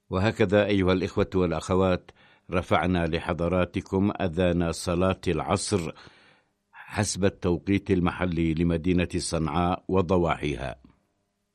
وهكذا أيها الإخوة والأخوات رفعنا لحضراتكم أذان صلاة العصر حسب التوقيت المحلي لمدينة صنعاء وضواحيها.